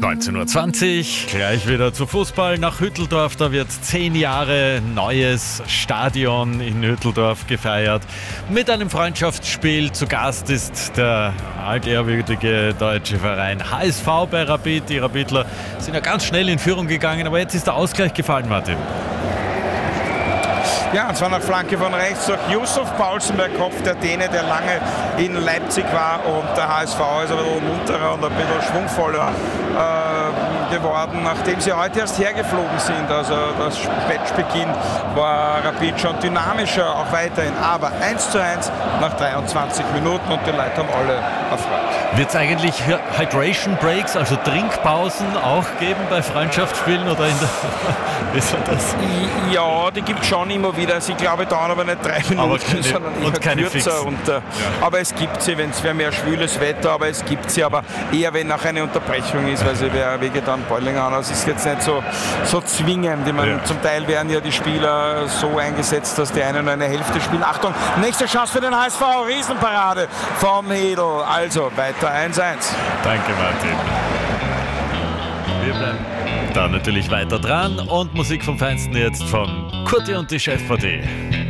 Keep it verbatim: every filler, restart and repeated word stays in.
neunzehn Uhr zwanzig, gleich wieder zu Fußball nach Hütteldorf. Da wird zehn Jahre neues Stadion in Hütteldorf gefeiert. Mit einem Freundschaftsspiel zu Gast ist der altehrwürdige deutsche Verein H S V bei Rapid. Die Rapidler sind ja ganz schnell in Führung gegangen, aber jetzt ist der Ausgleich gefallen, Martin. Ja, und zwar nach Flanke von rechts durch Yusuf Paulsen, der Kopf der Däne, der lange in Leipzig war, und der H S V ist ein bisschen munterer und ein bisschen schwungvoller äh, geworden, nachdem sie heute erst hergeflogen sind. Also das Matchbeginn war Rapid schon dynamischer, auch weiterhin, aber eins zu eins nach dreiundzwanzig Minuten und die Leute haben alle erfreut. Wird es eigentlich Hydration Breaks, also Trinkpausen, auch geben bei Freundschaftsspielen oder in der wie ist das? Ja, die gibt es schon immer wieder. Ich glaube, dauern aber nicht drei Minuten, keine, sondern eher und keine kürzer. Und, äh, ja. Aber es gibt sie, wenn es wäre mehr schwüles Wetter, aber es gibt sie, aber eher wenn auch eine Unterbrechung ist, weil sie wäre wege dann Beuling an. Also es ist jetzt nicht so, so zwingend. Ich meine, ja. Zum Teil werden ja die Spieler so eingesetzt, dass die einen nur eine Hälfte spielen. Achtung, nächste Chance für den H S V, Riesenparade vom Hedl. Also weiter eins eins. Danke, Martin. Wir bleiben da natürlich weiter dran und Musik vom Feinsten jetzt von Kurti und die Chefpartie.